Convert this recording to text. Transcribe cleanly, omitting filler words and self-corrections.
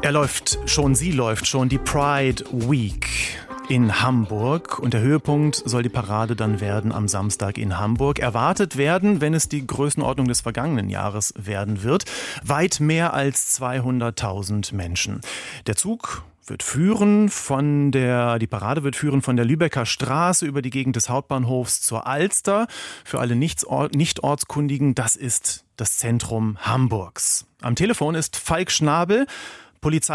Sie läuft schon, die Pride Week in Hamburg. Und der Höhepunkt soll die Parade dann werden am Samstag in Hamburg. Erwartet werden, wenn es die Größenordnung des vergangenen Jahres werden wird, weit mehr als 200.000 Menschen. Der Zug wird die Parade wird führen von der Lübecker Straße über die Gegend des Hauptbahnhofs zur Alster. Für alle Nicht-Ortskundigen, das ist das Zentrum Hamburgs. Am Telefon ist Falk Schnabel, Polizei